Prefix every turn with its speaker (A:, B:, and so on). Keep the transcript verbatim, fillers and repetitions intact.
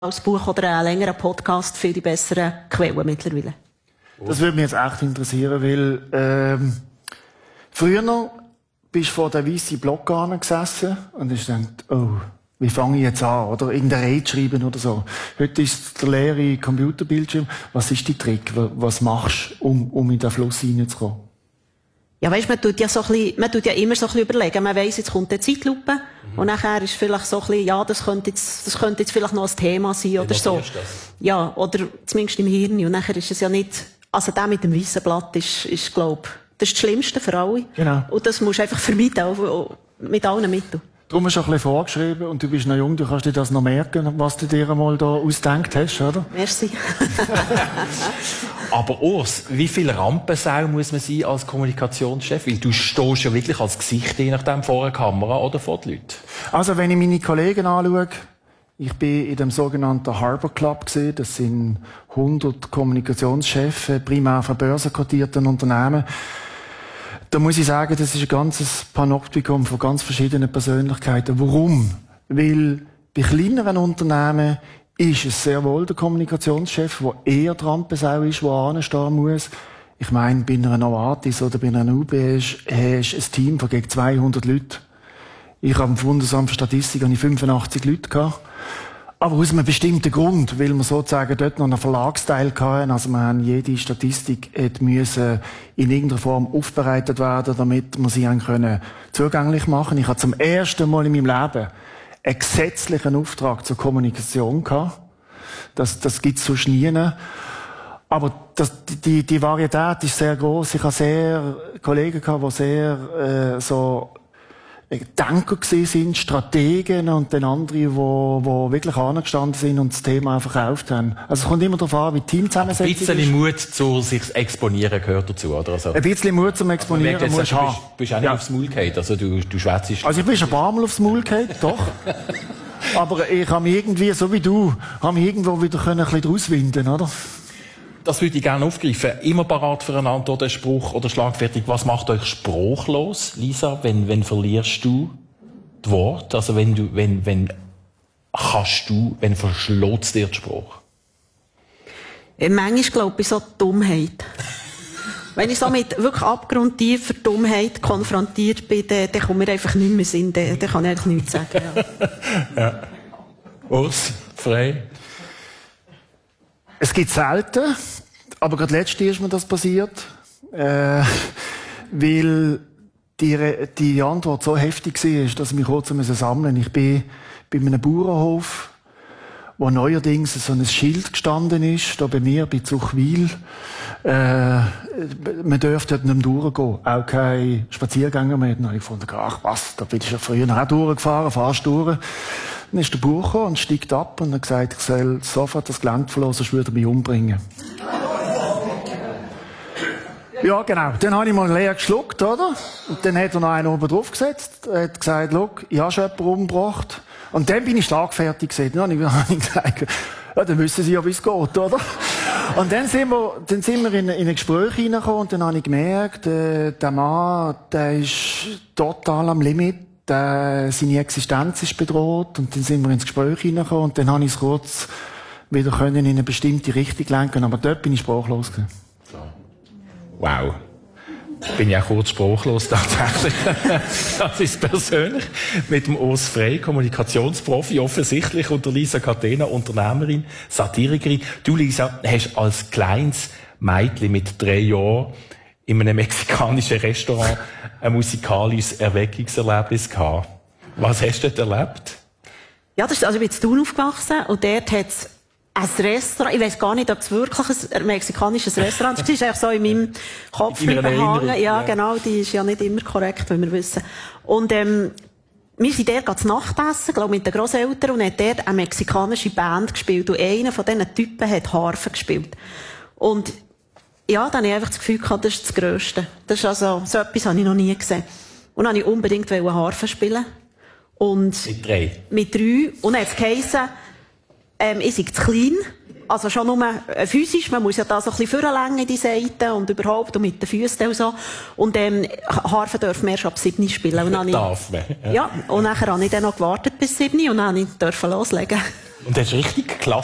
A: als Buch oder einen längeren Podcast viel die besseren Quellen mittlerweile.
B: Das würde mich jetzt echt interessieren, weil ähm, früher noch bist du vor der weißen Block gesessen und hast gedacht, oh, wie fange ich jetzt an? Oder irgendeine Rede schreiben oder so. Heute ist der leere Computerbildschirm. Was ist dein Trick? Was machst du, um, um in den Fluss hineinzukommen?
A: Ja, weisst, man tut ja so ein bisschen, man tut ja immer so ein bisschen überlegen. Man weiss, jetzt kommt eine Zeitlupe. Mhm. Und nachher ist vielleicht so ein bisschen, ja, das könnte jetzt, das könnte jetzt vielleicht noch ein Thema sein oder so. Das? Ja, oder zumindest im Hirn. Und nachher ist es ja nicht, also der mit dem weißen Blatt ist, ist, glaub, das ist das Schlimmste für alle.
B: Genau.
A: Und das musst du einfach vermeiden, auch mit allen Mitteln.
B: Darum hast du ein bisschen vorgeschrieben und du bist noch jung, du kannst dir das noch merken, was du dir einmal da ausgedacht hast, oder?
A: Merci.
C: Aber Urs, wie viel Rampensau muss man sein als Kommunikationschef? Weil du stehst ja wirklich als Gesicht, je nachdem, vor der Kamera oder vor den Leuten.
B: Also, wenn ich meine Kollegen anschaue, ich bin in dem sogenannten Harbour Club gesehen. Das sind hundert Kommunikationschefs, primär von börsenkotierten Unternehmen. Da muss ich sagen, das ist ein ganzes Panoptikum von ganz verschiedenen Persönlichkeiten. Warum? Weil bei kleineren Unternehmen ist es sehr wohl der Kommunikationschef, der eher die Rampensau ist, der anstehen muss. Ich meine, bei einer Novartis oder bei einer U B hast du ein Team von gegen zweihundert Leuten. Ich habe im Bundesamt für Statistik fünfundachtzig Leute gehabt. Aber aus einem bestimmten Grund, weil wir sozusagen dort noch einen Verlagsteil hatten. Also wir haben jede Statistik hätte müssen in irgendeiner Form aufbereitet werden, damit wir sie können zugänglich machen. Ich habe zum ersten Mal in meinem Leben einen gesetzlichen Auftrag zur Kommunikation gehabt. Das, das gibt's sonst nie. Aber das, die, die Varietät ist sehr groß. Ich habe sehr Kollegen gehabt, die sehr äh, so Denker gewesen sind, Strategen und dann andere, die, die wirklich angestanden sind und das Thema auch verkauft haben. Also es kommt immer darauf an, wie Teamzusammensetzung ist.
C: Ein bisschen Mut zu sich exponieren gehört dazu, oder? Also,
B: ein bisschen Mut zum Exponieren
C: also,
B: musst du haben.
C: Du bist auch nicht ja. aufs Maul gefallen, also du, du schwätzest.
B: Also ich bin schon ein paar Mal aufs Maul gefallen, doch. Aber ich habe mich irgendwie, so wie du, habe mich irgendwo wieder ein bisschen draus winden, oder?
C: Das würde ich gerne aufgreifen. Immer parat füreinander oder Spruch oder schlagfertig. Was macht euch sprachlos, Lisa? Wenn, wenn verlierst du das Wort? Also wenn du, wenn, wenn kannst du, wenn verschlägt dir der Spruch?
A: Manchmal glaube ich so Dummheit. Wenn ich so mit wirklich abgrundtiefer Dummheit konfrontiert bin, dann, dann kommt mir einfach nicht mehr Sinn. Dann, dann kann ich eigentlich nichts sagen. Ja.
C: Ja. Urs, frei.
B: Es gibt selten, aber gerade letztes Jahr ist mir das passiert, äh, weil die, die Antwort so heftig war, dass ich mich kurz sammeln musste. Ich bin bei einem Bauernhof, wo neuerdings so ein Schild gestanden ist, da bei mir, bei Zuchwil. Äh, man dürfte dort nicht mehr durchgehen, auch keine Spaziergänger mehr. Dann habe ich gefunden, ach was, da bin ich ja früher auch durchgefahren, fahrst durch. Dann ist der Bauer gekommen und steigt ab und hat gesagt, ich soll sofort das Gelände verlassen, sonst würde er mich umbringen. Ja, genau. Dann habe ich mal leer geschluckt, oder? Und dann hat er noch einen oben drauf gesetzt, hat gesagt, schau, ich habe schon jemanden umgebracht. Und dann bin ich schlagfertig gewesen. Dann habe ich gesagt, ja, dann wissen Sie ja, wie es geht, oder? Und dann sind wir, dann sind wir in, in ein Gespräch hineingekommen und dann habe ich gemerkt, äh, der Mann, der ist total am Limit. Äh, seine Existenz ist bedroht und dann sind wir ins Gespräch hineingekommen und dann habe ich es kurz wieder können in eine bestimmte Richtung lenken, aber dort bin ich sprachlos gewesen.
C: Wow. Bin ja kurz sprachlos tatsächlich. Das ist persönlich mit dem Urs Frey, Kommunikationsprofi, offensichtlich, und der Lisa Catena, Unternehmerin, Satirikerin. Du, Lisa, hast als kleines Mädchen mit drei Jahren in einem mexikanischen Restaurant ein musikalisches Erweckungserlebnis gehabt. Was hast du dort erlebt?
A: Ja, das ist, also ich bin in Thun aufgewachsen und dort hat es ein Restaurant, ich weiss gar nicht, ob es wirklich ein mexikanisches Restaurant ist. Das ist eigentlich so in meinem Kopf hängen. Ja, ja, genau, die ist ja nicht immer korrekt, wie wir wissen. Und ähm, wir sind dort zu Nacht essen, glaube mit den Grosseltern, und hat dort eine mexikanische Band gespielt. Und einer von diesen Typen hat Harfe gespielt. Und ja, dann habe ich einfach das Gefühl gehabt, das ist das Grösste. Das ist also, so etwas habe ich noch nie gesehen. Und dann wollte ich unbedingt Harfe spielen. Und
C: mit drei?
A: Mit drei. Und dann hat es geheissen, ähm, ich sei zu klein. Also schon nur äh, physisch. Man muss ja da so ein bisschen vorlängen in die Seiten und überhaupt und mit den Füßen und so. Und ähm, Harfe dürfen wir erst ab sieben spielen. Und dann
C: darf man.
A: Ja. Ja, und nachher habe ich dann noch gewartet bis sieben und dann durfte ich loslegen.
C: Und das ist richtig klasse.